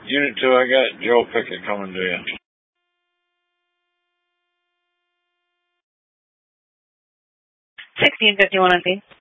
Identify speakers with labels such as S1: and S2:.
S1: Unit 2, I got Joe Pickett coming to you.
S2: 1651 on scene.